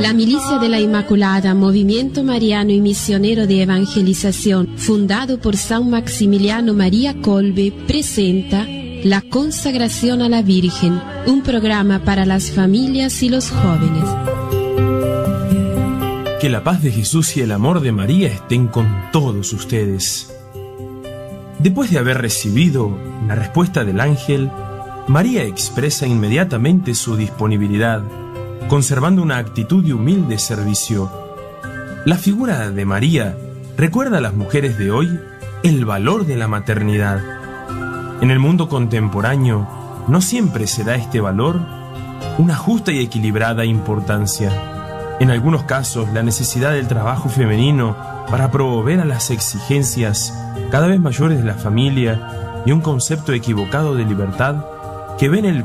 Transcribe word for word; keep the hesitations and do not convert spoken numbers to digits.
La Milicia de la Inmaculada, movimiento mariano y misionero de evangelización, fundado por San Maximiliano María Kolbe, presenta La Consagración a la Virgen, un programa para las familias y los jóvenes. Que la paz de Jesús y el amor de María estén con todos ustedes. Después de haber recibido la respuesta del ángel, María expresa inmediatamente su disponibilidad, conservando una actitud de humilde servicio. La figura de María recuerda a las mujeres de hoy el valor de la maternidad. En el mundo contemporáneo, no siempre se da este valor una justa y equilibrada importancia. En algunos casos, la necesidad del trabajo femenino para proveer a las exigencias cada vez mayores de la familia y un concepto equivocado de libertad que ven el